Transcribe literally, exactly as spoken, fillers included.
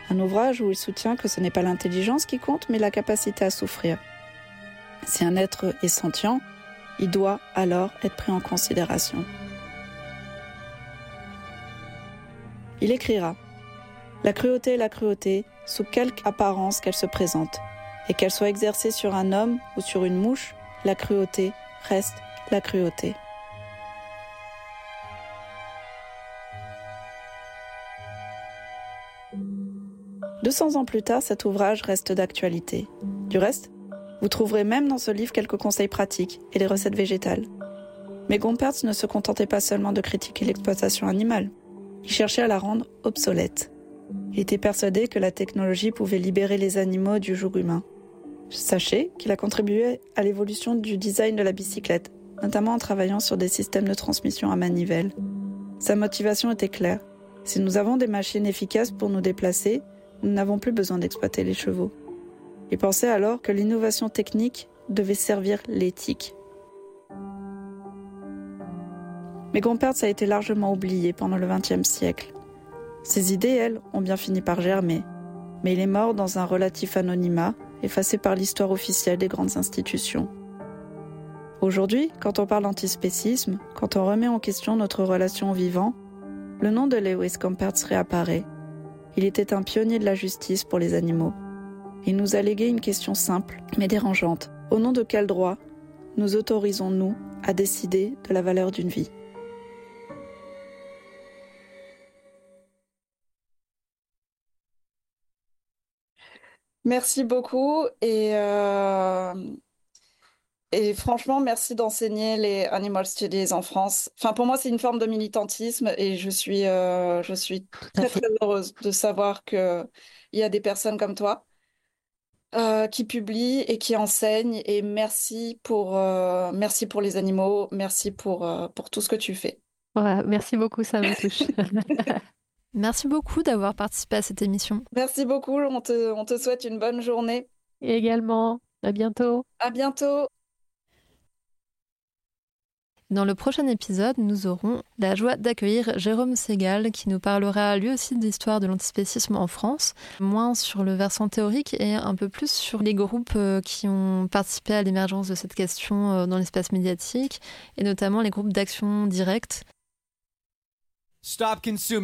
Un ouvrage où il soutient que ce n'est pas l'intelligence qui compte, mais la capacité à souffrir. Si un être est sentient, il doit alors être pris en considération. Il écrira « La cruauté est la cruauté, sous quelque apparence qu'elle se présente, et qu'elle soit exercée sur un homme ou sur une mouche, la cruauté reste la cruauté. » deux cents ans plus tard, cet ouvrage reste d'actualité. Du reste, vous trouverez même dans ce livre quelques conseils pratiques et des recettes végétales. Mais Gompertz ne se contentait pas seulement de critiquer l'exploitation animale. Il cherchait à la rendre obsolète. Il était persuadé que la technologie pouvait libérer les animaux du joug humain. Sachez qu'il a contribué à l'évolution du design de la bicyclette, notamment en travaillant sur des systèmes de transmission à manivelle. Sa motivation était claire. Si nous avons des machines efficaces pour nous déplacer, nous n'avons plus besoin d'exploiter les chevaux. Il pensait alors que l'innovation technique devait servir l'éthique. Mais Gompertz a été largement oublié pendant le vingtième siècle. Ses idées, elles, ont bien fini par germer. Mais il est mort dans un relatif anonymat, effacé par l'histoire officielle des grandes institutions. Aujourd'hui, quand on parle d'antispécisme, quand on remet en question notre relation au vivant, le nom de Lewis Gompertz réapparaît. Il était un pionnier de la justice pour les animaux. Il nous a légué une question simple, mais dérangeante. Au nom de quel droit nous autorisons-nous à décider de la valeur d'une vie ? Merci beaucoup et, euh, et franchement, merci d'enseigner les Animal Studies en France. Enfin, pour moi, c'est une forme de militantisme et je suis, euh, je suis très, très heureuse de savoir qu'il y a des personnes comme toi euh, qui publient et qui enseignent. Et merci pour, euh, merci pour les animaux, merci pour, euh, pour tout ce que tu fais. Ouais, merci beaucoup, ça me touche. Merci beaucoup d'avoir participé à cette émission. Merci beaucoup, on te, on te souhaite une bonne journée. Et également, à bientôt. À bientôt. Dans le prochain épisode, nous aurons la joie d'accueillir Jérôme Segal qui nous parlera lui aussi d'histoire de l'antispécisme en France, moins sur le versant théorique et un peu plus sur les groupes qui ont participé à l'émergence de cette question dans l'espace médiatique et notamment les groupes d'action directe. Stop consuming